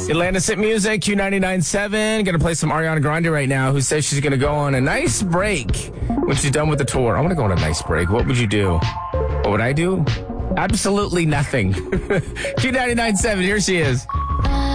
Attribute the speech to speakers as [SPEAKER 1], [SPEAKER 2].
[SPEAKER 1] Atlanta Sit Music, Q99.7. Going to play some Ariana Grande right now, who says she's going to go on a nice break when she's done with the tour. I want to go on a nice break. What would you do? What would I do? Absolutely nothing. Q99.7, here she is.